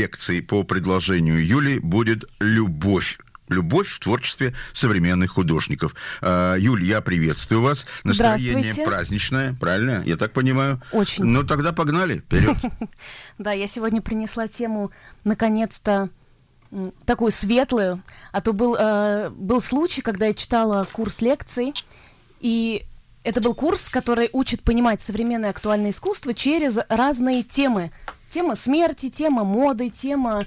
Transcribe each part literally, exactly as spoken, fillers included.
лекции по предложению Юли будет «Любовь». Любовь в творчестве современных художников. Юль, я приветствую вас. Настроение праздничное, правильно? Я так понимаю? Очень. Ну, тогда погнали, вперед. Да, я сегодня принесла тему, наконец-то, такую светлую. А то был, э, был случай, когда я читала курс лекций, и это был курс, который учит понимать современное актуальное искусство через разные темы. Тема смерти, тема моды, тема...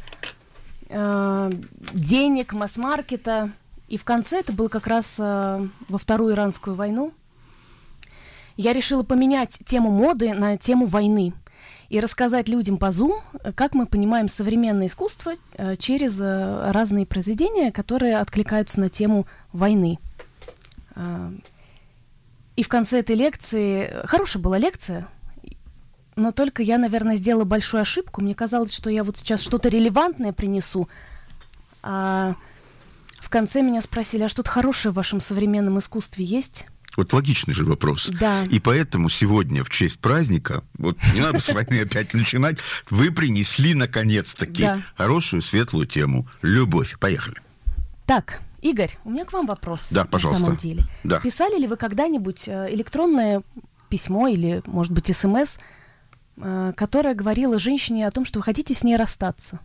денег, масс-маркета. И в конце, это было как раз э, во Вторую Иранскую войну, я решила поменять тему моды на тему войны и рассказать людям по Zoom, как мы понимаем современное искусство э, через э, разные произведения, которые откликаются на тему войны. Э, и в конце этой лекции... Хорошая была лекция, но только я, наверное, сделала большую ошибку. Мне казалось, что я вот сейчас что-то релевантное принесу. А в конце меня спросили, а что-то хорошее в вашем современном искусстве есть? Вот логичный же вопрос. Да. И поэтому сегодня, в честь праздника, вот не надо с войны опять начинать, вы принесли, наконец-таки, да, хорошую, светлую тему. Любовь. Поехали. Так, Игорь, у меня к вам вопрос. Да, пожалуйста. На самом деле. Да. Писали ли вы когда-нибудь электронное письмо или, может быть, СМС, которая говорила женщине о том, что вы хотите с ней расстаться?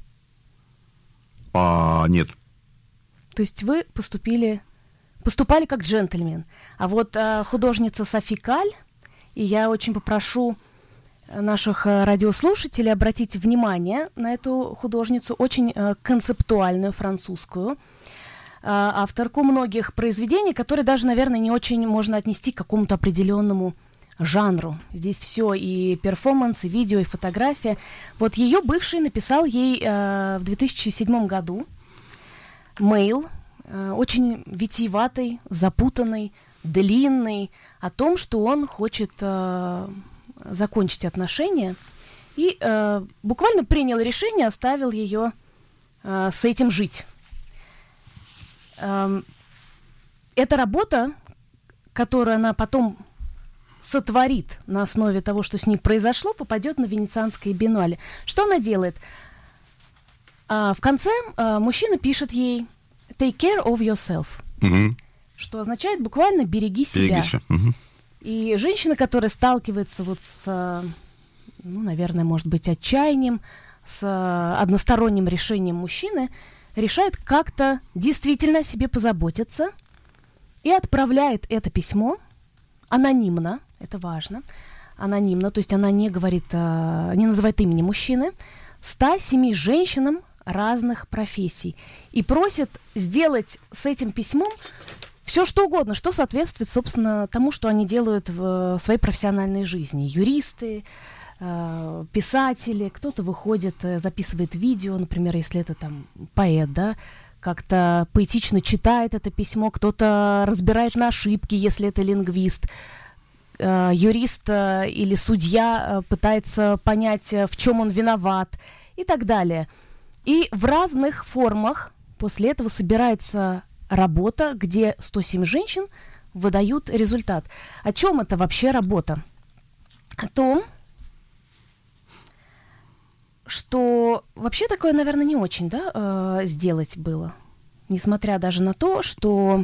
А, нет. То есть вы поступили, поступали как джентльмен. А вот а, художница Софи Каль, и я очень попрошу наших а, радиослушателей обратить внимание на эту художницу, очень а, концептуальную французскую а, авторку многих произведений, которые даже, наверное, не очень можно отнести к какому-то определенному жанру. Здесь все и перформанс, и видео, и фотография. Вот ее бывший написал ей э, в две тысячи седьмом году мейл, э, очень витиеватый, запутанный, длинный, о том, что он хочет э, закончить отношения, и э, буквально принял решение, оставил ее э, с этим жить. Э, эта работа, которую она потом сотворит на основе того, что с ней произошло, попадет на Венецианское биеннале. Что она делает? А, в конце а, мужчина пишет ей «take care of yourself», угу, что означает буквально «береги себя». Угу. И женщина, которая сталкивается вот с, ну, наверное, может быть, отчаянием, с односторонним решением мужчины, решает как-то действительно о себе позаботиться и отправляет это письмо анонимно, это важно, анонимно, то есть она не говорит, не называет имени мужчины, ста семи женщинам разных профессий и просит сделать с этим письмом все, что угодно, что соответствует, собственно, тому, что они делают в своей профессиональной жизни. Юристы, писатели, кто-то выходит, записывает видео, например, если это там поэт, да, как-то поэтично читает это письмо, кто-то разбирает на ошибки, если это лингвист, э, юрист э, или судья э, пытается понять, э, в чем он виноват и так далее. И в разных формах после этого собирается работа, где сто семь женщин выдают результат. О чем это вообще работа? О том, что вообще такое, наверное, не очень, да, э, сделать было. Несмотря даже на то, что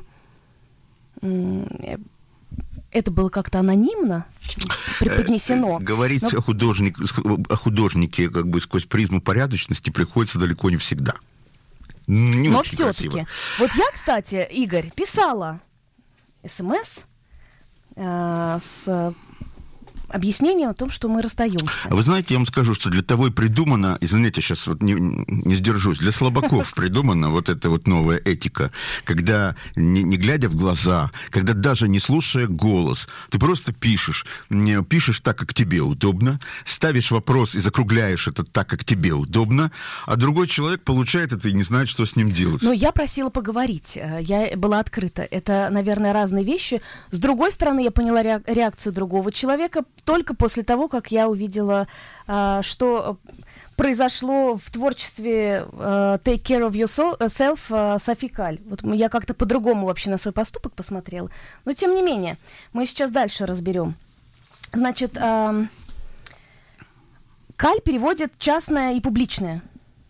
э, это было как-то анонимно преподнесено. Говорить но... о, художник, о художнике как бы сквозь призму порядочности приходится далеко не всегда. Не но очень все-таки. Красиво. Вот я, кстати, Игорь, писала СМС э, с... объяснение о том, что мы расстаемся. А вы знаете, я вам скажу, что для того и придумано, извините, сейчас вот не, не сдержусь, для слабаков придумана вот эта вот новая этика, когда, не, не глядя в глаза, когда даже не слушая голос, ты просто пишешь, пишешь так, как тебе удобно, ставишь вопрос и закругляешь это так, как тебе удобно, а другой человек получает это и не знает, что с ним делать. Но я просила поговорить, я была открыта. Это, наверное, разные вещи. С другой стороны, я поняла реакцию другого человека, только после того, как я увидела, uh, что произошло в творчестве uh, Take Care of Yourself uh, Софи Каль. Вот я как-то по-другому вообще на свой поступок посмотрела. Но тем не менее, мы сейчас дальше разберем. Значит, uh, Каль переводит частное и публичное.